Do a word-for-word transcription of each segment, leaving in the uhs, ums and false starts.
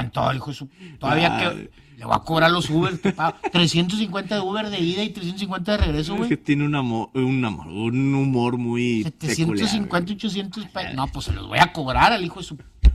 aguantó, hijo de su... Todavía Ah, que le voy a cobrar los Uber. Que pago. trescientos cincuenta de Uber de ida y trescientos cincuenta de regreso, Es güey. que tiene un amor, un amor, un humor muy setecientos cincuenta, ochocientos pesos. No, pues se los voy a cobrar al hijo de su...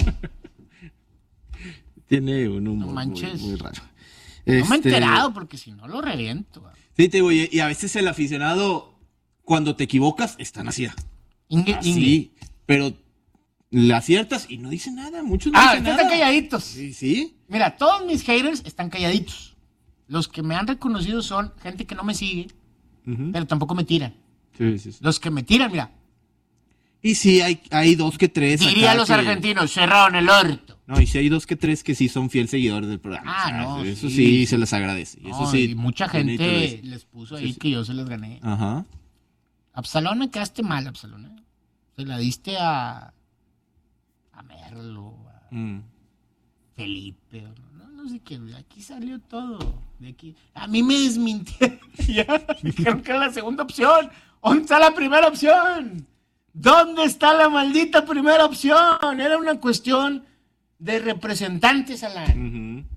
Tiene un humor No manches. muy, muy raro. No me he Este, enterado porque si no lo reviento. Güey. Sí, te digo, y, y a veces el aficionado, cuando te equivocas, están así. Inge, Así, Inge. pero le aciertas y no dice nada. Muchos no Ah, dicen están nada. calladitos. Sí, sí. Mira, todos mis haters están calladitos. Los que me han reconocido son gente que no me sigue, Ujú. pero tampoco me tiran. Sí, sí, sí. Los que me tiran, mira, Y sí, hay, hay dos que tres. diría acá los que- argentinos, cerraron el orto. No, y sí hay dos que tres que sí son fiel seguidores del programa. Ah, O sea, no, Eso sí, sí, sí. se les agradece. Y eso No, sí. y mucha bien hecho lo gente hizo. les puso Sí, ahí sí. que yo se les gané. Ajá. Absalón, me quedaste mal, Absalón. ¿eh? Se la diste a... a Merlo, a Mm. Felipe, no, no sé qué, de aquí salió todo. De aquí. A mí me desmintieron. Ya, dijeron que era la segunda opción. ¿Dónde está la primera opción? ¿Dónde está la maldita primera opción? Era una cuestión de representantes, Alan. Ujú.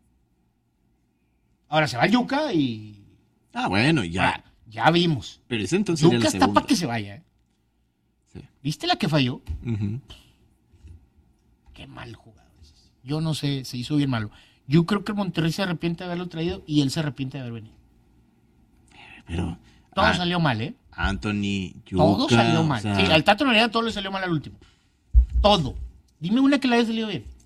Ahora se va el Yuca y... Ah, bueno, ya. Ah, ya vimos. Pero ese entonces era Yuca la está segunda. para que se vaya. ¿eh? Sí. ¿Viste la que falló? Ujú. Qué mal jugado. Yo no sé, se hizo bien malo. Yo creo que el Monterrey se arrepiente de haberlo traído y él se arrepiente de haber venido. Pero. Todo ah, salió mal, ¿eh? Anthony, Yuka, Todo salió o mal. sea, Sí, al Tato Noriega todo le salió mal al último. Todo. Dime una que le haya salido bien.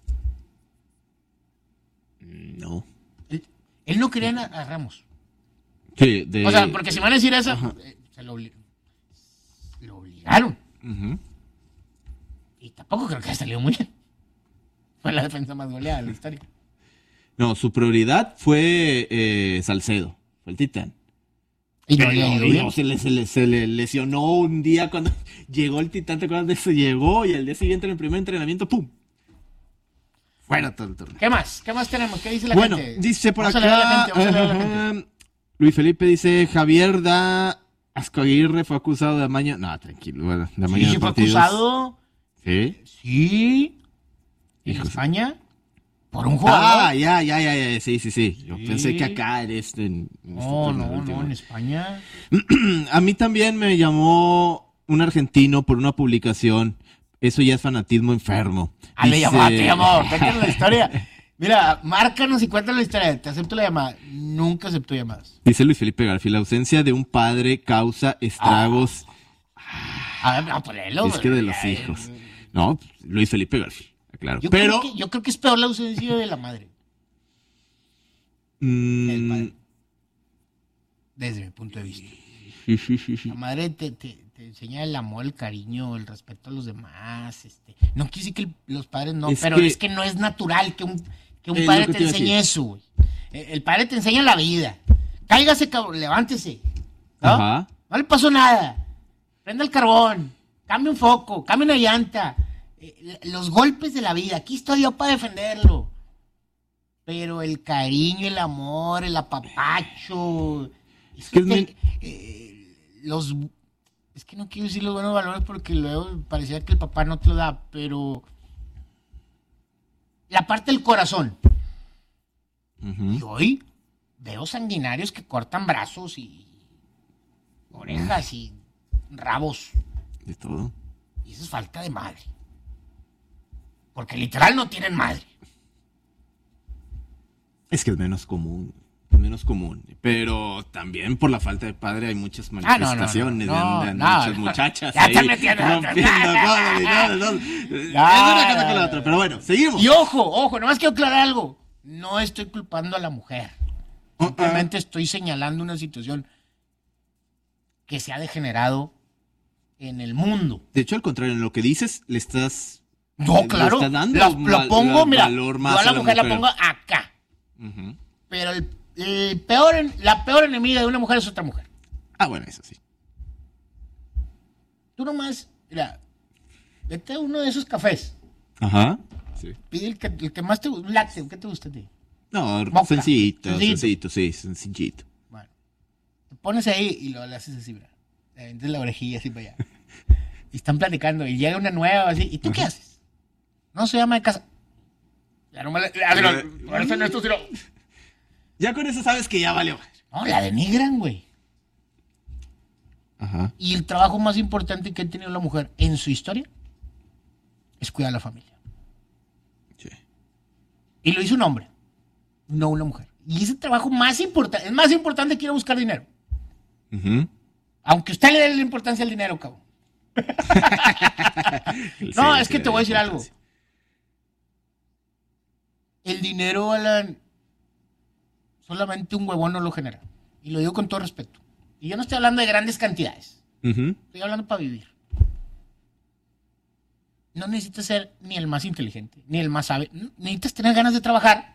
No. Él, él no quería a, a Ramos. Sí, de... O sea, porque si me van a decir eso, Ajá. eh, se lo, obli- lo obligaron. Ujú. Y tampoco creo que haya salido muy bien. Fue la defensa más goleada de la historia. No, su prioridad fue eh, Salcedo, fue el Titán. Y no Pero le ha ido no, bien. se, le, se, le, se le lesionó un día cuando llegó el Titán, ¿te acuerdas de eso? Llegó y al día siguiente en el primer entrenamiento, ¡pum! Fuera todo el torneo. ¿Qué más? ¿Qué más tenemos? ¿Qué dice la Bueno, gente? dice por Vamos a leer a la acá, gente, vamos a leer a la gente. ajá, Luis Felipe dice, Javier da Ascoaguirre fue acusado de amaño. No, tranquilo, bueno, de amaño Sí, de fue partidos. acusado. ¿Sí? Sí. En Hijos. España. Por un jugador. Ah, ya, ya, ya, ya, sí, sí, sí. Yo Sí. pensé que acá eres en, en este No, torneo no, último. no, en España. A mí también me llamó un argentino por una publicación. Eso ya es fanatismo enfermo. Ah, le Dice- llamó, te llamó. Cuéntanos la historia. Mira, márcanos y cuéntanos la historia. Te acepto la llamada. Nunca acepto llamadas. Dice Luis Felipe Garfield, la ausencia de un padre causa estragos. A ver, no, pues léelo, es que de los ay, hijos. No, Luis Felipe Garfield, claro. Yo, Pero, creo que, yo creo que es peor la ausencia de la madre. mm, El padre. Desde mi punto de vista. sí, sí, sí, sí. La madre te, te, te enseña el amor, el cariño, el respeto a los demás. Este. No quiere decir que el- los padres no, Es pero que- es que no es natural que un, que un Es padre lo que te te iba a enseñe decir. eso, güey. Eh, El padre te enseña la vida. Cáigase, cabrón, levántese. ¿No? Ajá. No le pasó nada. Prenda el carbón. Cambia un foco. Cambia una llanta. Eh, Los golpes de la vida. Aquí estoy yo para defenderlo. Pero el cariño, el amor, el apapacho. Es que es men- eh, los. Es que no quiero decir los buenos valores porque luego parecía que el papá no te lo da, pero. La parte del corazón. Ujú. Y hoy veo sanguinarios que cortan brazos y orejas y rabos. De todo. Y eso es falta de madre. Porque literal no tienen madre. Es que es menos común. Es menos común. Pero también por la falta de padre hay muchas Ah, no, no, no, manifestaciones de- no, de, no, muchas no. muchachas Ya ahí te metiendo en otra. rompiendo cosas y todo, todo. Es Ya, una cosa ya, con la ya. otra. Pero bueno, seguimos. Y ojo, ojo, nomás quiero aclarar algo. No estoy culpando a la mujer. Uh-uh. Simplemente estoy señalando una situación que se ha degenerado en el mundo. De hecho, al contrario, en lo que dices, le estás... No, le claro. estás dando la- val- lo pongo, mira, valor más yo a la a la mujer la mujer. pongo acá. Ujú. Pero el, el peor, en- la peor enemiga de una mujer es otra mujer. Ah, bueno, eso sí. Tú nomás, mira, vete a uno de esos cafés. Ajá. Sí. Pide el que, el que más te gusta, un lácteo, ¿qué te gusta a ti? No, Moca. sencillito, Sencillito. sencillito, sí, sencillito. Bueno, te pones ahí y lo le haces así, mira. Le avientas la orejilla así para allá. Y están platicando y llega una nueva así. ¿Y tú qué haces? No, se llama de casa. Ya no me la... Ya, no, por eso no esto, sino... Ya con eso sabes que ya valió. No, la denigran, güey. Ajá. Y el trabajo más importante que ha tenido la mujer en su historia es cuidar a la familia. Sí. Y lo hizo un hombre, no una mujer. Y ese trabajo más importante, es más importante que ir a buscar dinero. Uh-huh. Aunque usted le dé la importancia al dinero, cabrón. No, Sí, es sí, que te voy a decir algo. importancia. El dinero, Alan, solamente un huevón no lo genera. Y lo digo con todo respeto. Y yo no estoy hablando de grandes cantidades. Uh-huh. Estoy hablando para vivir. No necesitas ser ni el más inteligente, ni el más sabio. Necesitas tener ganas de trabajar.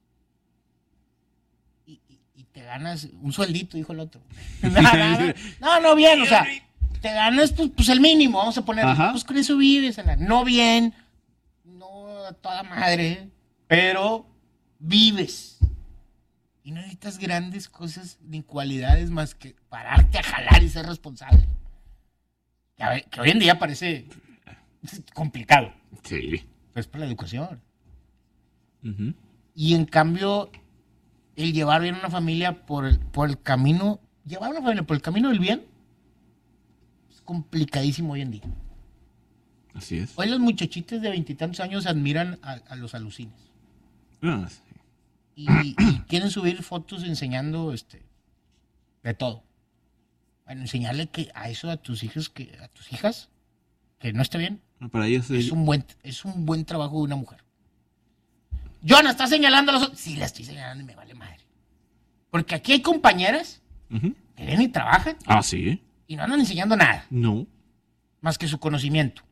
Y, y, y te ganas un sueldito, dijo el otro. No, no, no, no, no bien, o sea, te ganas pues, pues el mínimo, vamos a poner. Ajá. Pues con eso vives, Alan. No bien, no a toda madre, pero vives. Y no necesitas grandes cosas ni cualidades más que pararte a jalar y ser responsable. Que, a ver, que hoy en día parece complicado. Sí. Pues por la educación. Uh-huh. Y en cambio, el llevar bien una familia por el, por el camino, llevar una familia por el camino del bien, es complicadísimo hoy en día. Así es. Hoy los muchachitos de veintitantos años admiran a, a los alucines. Ah, sí. Y, y quieren subir fotos enseñando este de todo. Bueno, enseñarle que a eso a tus hijos, que a tus hijas, que no esté bien, Para ellos es un buen, es un buen trabajo de una mujer. Jonah, ¿estás señalando a los otros? Sí, la estoy señalando y me vale madre. Porque aquí hay compañeras Uh-huh. que ven y trabajan Ah, sí. y no andan enseñando nada, No. más que su conocimiento.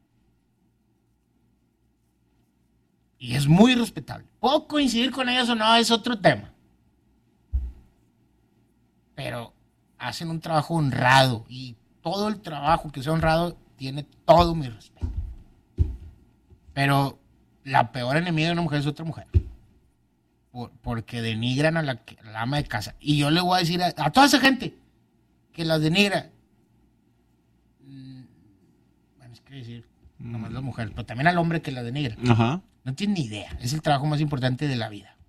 Y es muy respetable. Puedo coincidir con ellas o no, es otro tema. Pero hacen un trabajo honrado y todo el trabajo que sea honrado tiene todo mi respeto. Pero la peor enemiga de una mujer es otra mujer. Por, porque denigran a la, a la ama de casa. Y yo le voy a decir a, a toda esa gente que las denigra. mm, Bueno, es que decir, nomás la mujer, pero también al hombre que la denigra. Ajá. No tiene ni idea. Es el trabajo más importante de la vida.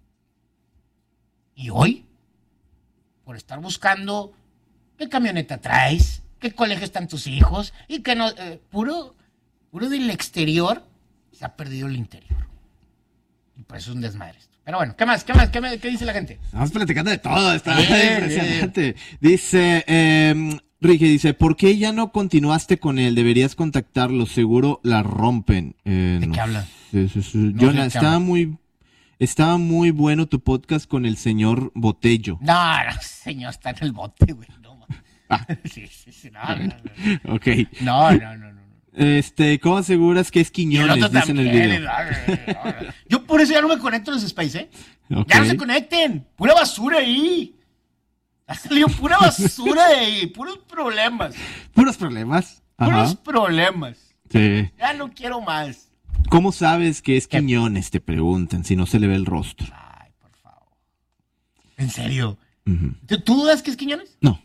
Y hoy, por estar buscando qué camioneta traes, qué colegio están tus hijos, y que no, eh, puro, puro del exterior, se ha perdido el interior. Y por eso es un desmadre esto. Pero bueno, ¿qué más? ¿Qué más? ¿Qué, me- qué dice la gente? Estamos platicando de todo, está Sí, impresionante. Dice, eh, Ricky dice, ¿por qué ya no continuaste con él? Deberías contactarlo, seguro la rompen. Eh, ¿De no qué habla? sé, sí, sí. No sé Jonah, de qué estaba habla. muy, estaba muy bueno tu podcast con el señor Botello. No, no, señor, está en el bote, güey. No, ma. Ah. Sí, sí, sí, no, no, no. Ok. No, no, no, no. Este, ¿cómo aseguras que es Y el Quiñones? otro Dice en el también. video. no, no, no. Yo por eso ya no me conecto a los Space, ¿eh? Ok. Ya no se conecten. Pura basura ahí. Ha salido pura basura de ahí. Puros problemas. Puros problemas. Puros Ajá. problemas. Sí. Ya no quiero más. ¿Cómo sabes que es ¿Qué? Quiñones? Te preguntan, si no se le ve el rostro. Ay, por favor. ¿En serio? Ujú. ¿Tú, tú dudas que es Quiñones? No.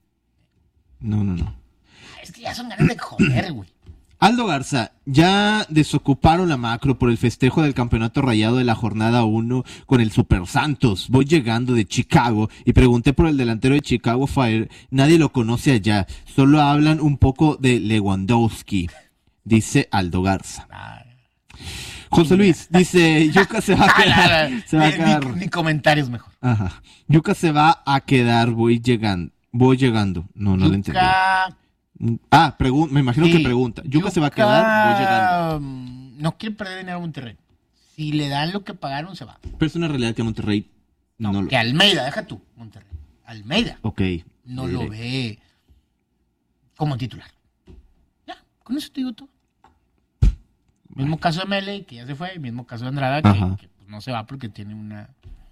No, no, no. Es que ya son ganas de joder, güey. Aldo Garza, ya desocuparon la macro por el festejo del campeonato rayado de la jornada uno con el Super Santos. Voy llegando de Chicago y pregunté por el delantero de Chicago Fire. Nadie lo conoce allá. Solo hablan un poco de Lewandowski, dice Aldo Garza. Ay, José Luis dice, Yuka se va a quedar. Se va a ni, quedar. ni- ni comentarios mejor. Ajá. Yuka se va a quedar, voy llegando. Voy llegando. No, no lo entendí. Yuka- Ah, pregun- me imagino Sí. que pregunta. Yuka se va a quedar, voy llegando. mm, No quiere perder dinero a Monterrey. Si le dan lo que pagaron, se va. Pero es una realidad que Monterrey no, No, lo... que Almeida, deja tú, Monterrey. Almeida Ok. no diré. lo ve como titular. Ya, con eso te digo todo. Mismo caso de Mele, que ya se fue. Mismo caso de Andrada, que, Ajá. que, pues, no se va porque tiene una,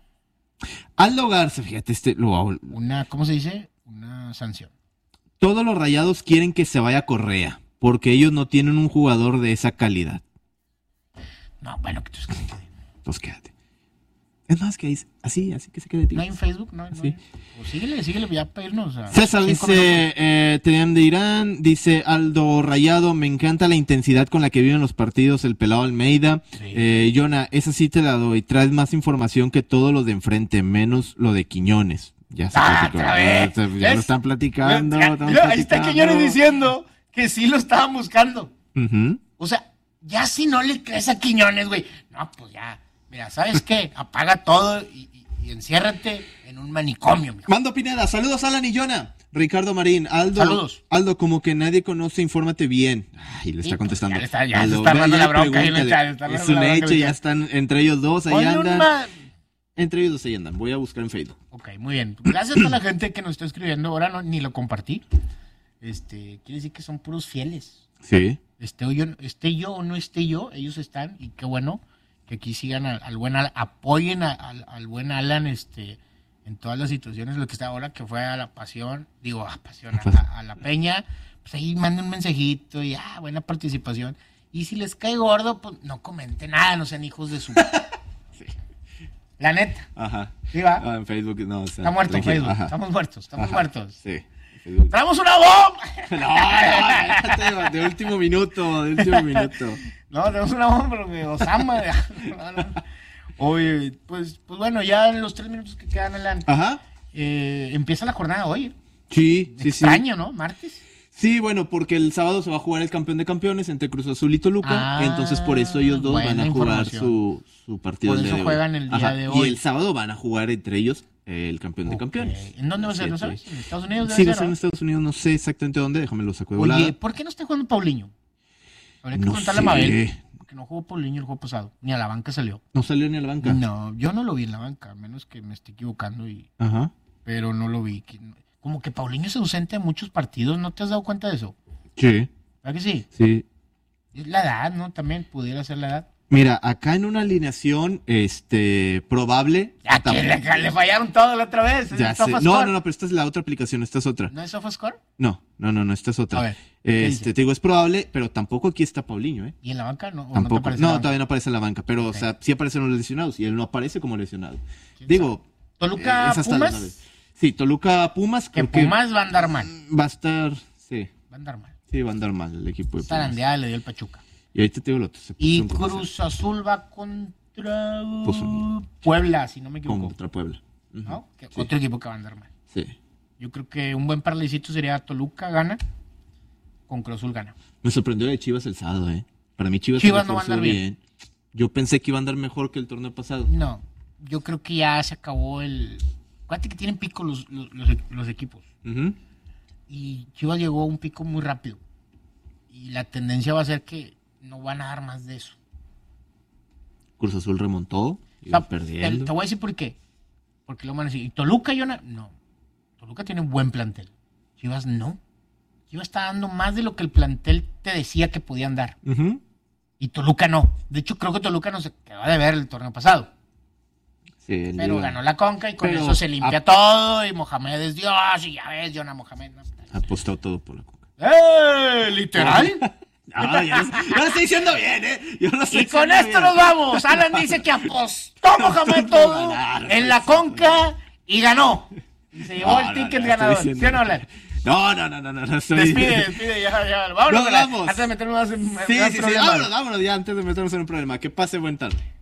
Aldo Garza, fíjate, este, lo, una, ¿cómo se dice? Una sanción. todos los Rayados quieren que se vaya Correa, porque ellos no tienen un jugador de esa calidad. No, bueno, que tú es que se quede. Pues quédate. Es más que ahí, así, así que se quede. ¿No hay en Facebook? No, no Sí. hay. Pues síguele, síguele, ya para irnos. a César cinco dice, eh, Tenían de Irán, dice Aldo Rayado, me encanta la intensidad con la que viven los partidos, el pelado Almeida. Sí. Eh, Jonah, esa sí te la doy, traes más información que todo lo de enfrente, menos lo de Quiñones. Ya se Ah, platicó, otra vez. ya, ya lo ¿Ves? están platicando. Mira, estamos mira, ahí está platicando. Quiñones diciendo que sí lo estaban buscando. Ujú. O sea, ya si no le crees a Quiñones, güey. No, pues ya. Mira, ¿sabes qué? Apaga todo y, y, y enciérrate en un manicomio, mijo. Mando Pineda, saludos Alan y Jonah. Ricardo Marín, Aldo, Saludos. Aldo, como que nadie conoce, infórmate bien. Ay, le está Sí, contestando. ya le está- ya se Aldo, está ve dando allá la bronca ahí en el pregúntale. chat, está dando Es la un bronca en hecho, el ya chat. están entre ellos dos, ahí Ponle un andan. ma- Entre ellos dos ahí andan. Voy a buscar en Facebook. Ok, muy bien. Gracias a la gente que nos está escribiendo. Ahora no, ni lo compartí. Este, quiere decir que son puros fieles. Sí. Esté yo, esté yo o no esté yo, ellos están. Y qué bueno que aquí sigan al, al buen Alan, apoyen a- al, al buen Alan este, en todas las situaciones. Lo que está ahora, que fue a la pasión, digo, a pasión, a, a- a la peña. Pues ahí manden un mensajito y ah, buena participación. Y si les cae gordo, pues no comenten nada, no sean hijos de su. Sí. La neta. Ajá. ¿Sí va? Ah, en Facebook no. O sea, Está muerto tranquilo. Facebook. Ajá. Estamos muertos, estamos Ajá. muertos. Sí. en Facebook. ¡Traemos una bomba! No, no, déjate, de último minuto, de último minuto. No, tenemos una bomba, pero que Osama. No, no. Oye, pues, pues bueno, ya en los tres minutos que quedan, Alan, Ajá. eh, empieza la jornada hoy. Sí, sí, sí. Extraño, ¿no? Martes. Sí, bueno, porque el sábado se va a jugar el campeón de campeones entre Cruz Azul y Toluca. Ah, Entonces, por eso ellos dos buena van a jugar información. su, su partido Por el eso día de juegan hoy. el día Ajá, de Y hoy. el sábado van a jugar entre ellos eh, el campeón de Ok. campeones. ¿En dónde va a ser? ¿No Siete. sabes? ¿En Estados Unidos debe Sí, va a ser, ser en ¿no? Estados Unidos, no sé exactamente dónde, déjame lo saco de volada. Oye, ¿por qué no está jugando Paulinho? Habría que No preguntarle a sé. Mabel. Porque no jugó Paulinho el juego pasado. Ni a la banca salió. No salió ni a la banca. No, yo no lo vi en la banca, a menos que me esté equivocando, y, Ajá. pero no lo vi. Que- Como que Paulinho se ausenta de muchos partidos, ¿no te has dado cuenta de eso? Sí, ¿Verdad que sí? sí. Es la edad, ¿no? También pudiera ser la edad. Mira, acá en una alineación este probable. Ya que tam- le, le fallaron todo la otra vez. ¿Es Ya el sé. SofaScore? No, no, no, pero esta es la otra aplicación, esta es otra. ¿No es SofaScore? No, no, no, no, esta es otra. A ver, ¿qué este, dice? te digo, es probable, pero tampoco aquí está Paulinho, ¿eh? ¿Y en la banca? No, ¿o no te Tampoco. aparece No, la banca? todavía no aparece en la banca, pero, Ok. o sea, sí aparecen los lesionados y él no aparece como lesionado. ¿Quién Digo. ¿Toluca, eh, es hasta Pumas? las nueve. Sí, Toluca Pumas. Que creo Pumas va a andar mal. Va a estar. Sí, Va a andar mal. sí, va a andar mal el equipo de Esta Pumas. randeada le dio el Pachuca. Y ahorita te digo lo otro. se puso Y un poco Cruz Azul va contra Pues un- Puebla, si no me serio. equivoco. Contra Puebla. Ujú. ¿No? Que Sí. Otro equipo que va a andar mal. Sí. Yo creo que un buen parlecito sería Toluca gana, con Cruz Azul gana. Me sorprendió de Chivas el sábado, ¿eh? Para mí Chivas, Chivas se no va a reforzó andar bien. Yo pensé que iba a andar mejor que el torneo pasado. No, yo creo que ya se acabó el... Acuérdate que tienen pico los, los, los- los equipos. Ujú. Y Chivas llegó a un pico muy rápido. Y la tendencia va a ser que no van a dar más de eso. Cruz Azul remontó, O iba sea, te, perdiendo. te voy a decir por qué. Porque lo van a decir. ¿Y Toluca, Yona? No. Toluca tiene un buen plantel. Chivas no. Chivas está dando más de lo que el plantel te decía que podían dar. Ujú. Y Toluca no. De hecho, creo que Toluca no se quedó de ver el torneo pasado. Sí, él Pero iba- ganó la Conca y con Pero eso se limpia ap- todo. Y Mohamed es Dios. Y ya ves, Yona Mohamed. No. apostó todo por la Coca. ¡Eh! ¿Literal? Ah, ya, lo, ya lo estoy diciendo bien, ¿eh? Yo lo estoy Y con diciendo esto bien. nos vamos. Alan dice que apostó Mohamed todo ganar, en la sí, Conca y ganó. Y se llevó No, el no, ticket no, ganador. estoy ¿Sí diciendo- o no, Alan? No, no, no, no, no, no estoy... Despide, despide, ya, ya. Vámonos, Nos Alan, vamos. Antes de meternos más en Sí, más sí, sí, problemas. vámonos, vámonos ya antes de meternos en un problema. Que pase buen tarde.